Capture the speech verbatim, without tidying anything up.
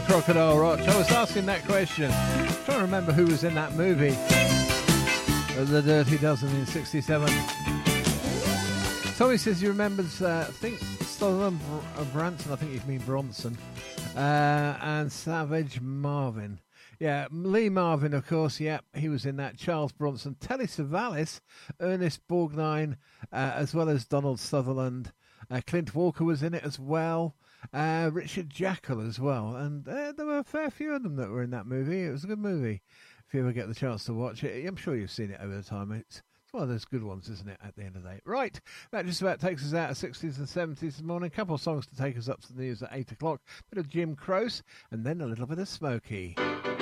Crocodile Rock. I was asking that question. I'm trying to remember who was in that movie. The Dirty Dozen in sixty-seven. Tommy says he remembers, uh, I think, Sutherland Br- Branson, I think you mean Bronson, uh, and Savage Marvin. Yeah, Lee Marvin, of course, yeah, he was in that. Charles Bronson, Telly Savalas, Ernest Borgnine, uh, as well as Donald Sutherland. Uh, Clint Walker was in it as well. Uh, Richard Jackal as well. And uh, there were a fair few of them that were in that movie. It was a good movie. If you ever get the chance to watch it, I'm sure you've seen it over the time. It's, it's one of those good ones, isn't it, at the end of the day? Right, that just about takes us out of sixties and seventies this morning. A couple of songs to take us up to the news at eight o'clock. A bit of Jim Croce, and then a little bit of Smokey.